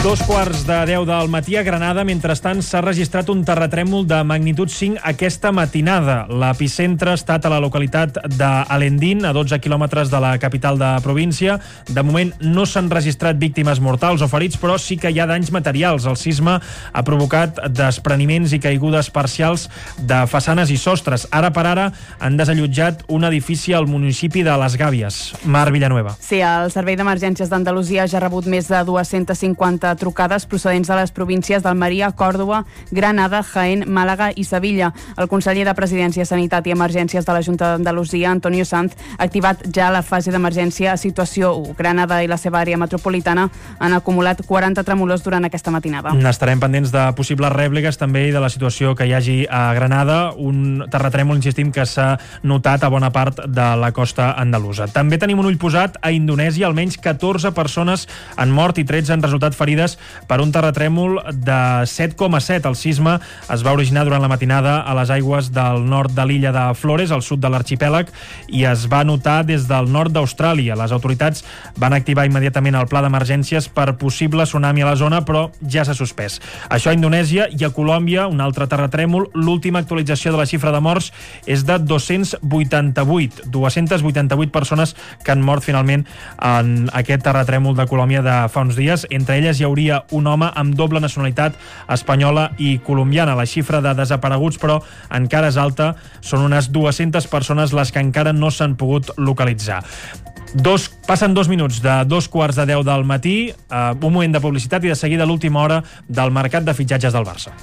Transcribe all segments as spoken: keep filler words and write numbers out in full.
Dos quarts de deu del matí a Granada. Mentrestant, s'ha registrat un terratrèmol de magnitud cinc aquesta matinada. L'epicentre ha estat a la localitat d'Alendín, a dotze quilòmetres de la capital de província. De moment no s'han registrat víctimes mortals o ferits, però sí que hi ha danys materials. El sisme ha provocat despreniments i caigudes parcials de façanes i sostres. Ara per ara han desallotjat un edifici al municipi de Les Gàbies. Mar Villanueva. Sí, el Servei d'Emergències d'Andalusia ja ha rebut més de dues-centes cinquanta trucades procedents de les províncies d'Almeria, Còrdova, Granada, Jaén, Màlaga i Sevilla. El conseller de Presidència, Sanitat i Emergències de la Junta d'Andalusia, Antonio Sanz, ha activat ja la fase d'emergència a situació u. Granada i la seva àrea metropolitana han acumulat quaranta tremolors durant aquesta matinada. N'estarem pendents de possibles rèpliques també i de la situació que hi hagi a Granada, un terratrèmol, insistim, que s'ha notat a bona part de la costa andalusa. També tenim un ull posat a Indonèsia. Almenys catorze persones han mort i tretze han resultat ferides per un terratrèmol de set coma set. El sisme es va originar durant la matinada a les aigües del nord de l'illa de Flores, al sud de l'arxipèlag, i es va notar des del nord d'Austràlia. Les autoritats van activar immediatament el pla d'emergències per possible tsunami a la zona, però ja s'ha suspès. Això a Indonèsia. I a Colòmbia, un altre terratrèmol. L'última actualització de la xifra de morts és de dos-cents vuitanta-vuit. dues-centes vuitanta-vuit persones que han mort finalment en aquest terratrèmol de Colòmbia de fa uns dies. Entre elles hi hauria un home amb doble nacionalitat espanyola i colombiana. La xifra de desapareguts, però, encara és alta. Són unes dues-centes persones les que encara no s'han pogut localitzar. Dos, passen dos minuts de dos quarts de deu del matí, eh, un moment de publicitat i de seguida l'última hora del mercat de fitxatges del Barça.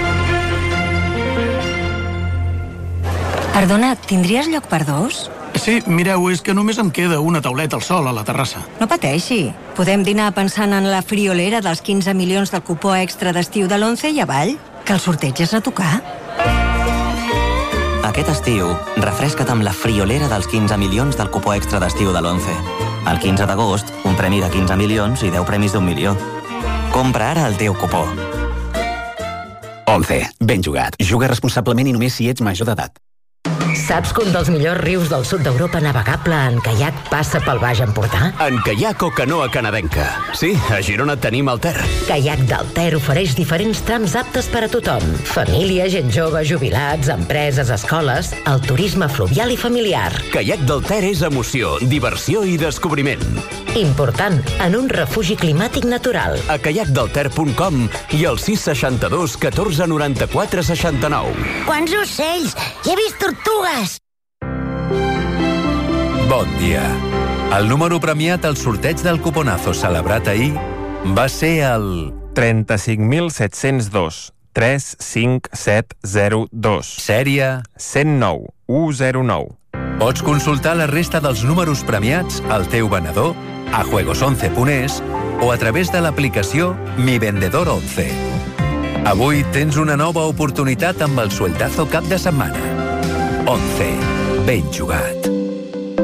Perdona, tindries lloc per dos? Sí, mireu, és que només em queda una tauleta al sol a la terrassa. No pateixi. Podem dinar pensant en la friolera dels quinze milions del cupó extra d'estiu de l'Once i avall, que el sorteig és a tocar. Aquest estiu, refresca't amb la friolera dels quinze milions del cupó extra d'estiu de l'Once. El quinze d'agost, un premi de quinze milions i deu premis d'un milió. Compra ara el teu cupó. Once. Ben jugat. Juga responsablement i només si ets major d'edat. Saps que un dels millors rius del sud d'Europa navegable en caiac passa pel Baix Empordà? En caiac o canoa canadenca. Sí, a Girona tenim el Ter. Caiac del Ter ofereix diferents trams aptes per a tothom. Família, gent jove, jubilats, empreses, escoles, el turisme fluvial i familiar. Caiac del Ter és emoció, diversió i descobriment. Important, en un refugi climàtic natural. A caiac del ter punt com i al sis seixanta-dos catorze noranta-quatre seixanta-nou. Quants ocells! Hi he vist tortugues! Bon dia. El número premiat al sorteig del cuponazo celebrat ahir va ser el trenta-cinc mil set-cents dos tres cinc set zero dos. Sèrie cent nou u zero nou. Pots consultar la resta dels números premiats al teu venedor, a juegos once punt es o a través de l'aplicació Mi Vendedor once. Avui tens una nova oportunitat amb el sueldazo cap de setmana. once. Ben jugat.